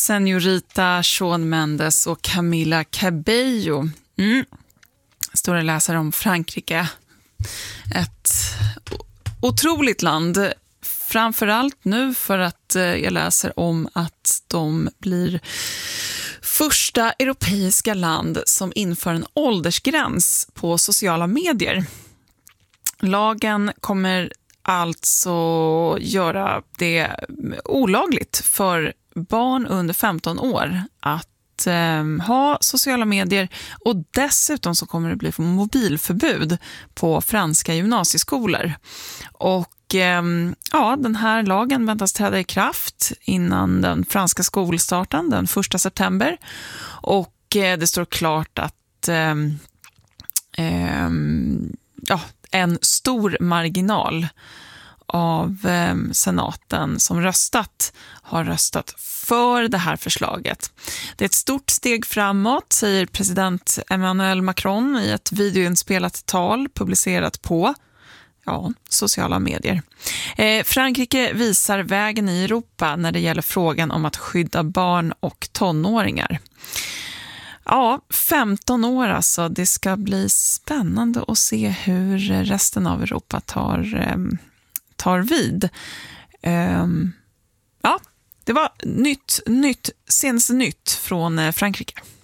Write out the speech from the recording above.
Señorita Shawn Mendes och Camila Cabello. Stora läsare om Frankrike. Ett otroligt land. Framförallt nu för att jag läser om att de blir första europeiska land som inför en åldersgräns på sociala medier. Lagen kommer alltså göra det olagligt för barn under 15 år att ha sociala medier, och dessutom så kommer det bli mobilförbud på franska gymnasieskolor. Och den här lagen väntas träda i kraft innan den franska skolstarten den 1 september. Och det står klart att en stor marginal av senaten som har röstat för det här förslaget. Det är ett stort steg framåt, säger president Emmanuel Macron i ett videoinspelat tal publicerat på sociala medier. Frankrike visar vägen i Europa när det gäller frågan om att skydda barn och tonåringar. 15 år alltså. Det ska bli spännande att se hur resten av Europa tar vid. Det var senaste nytt från Frankrike.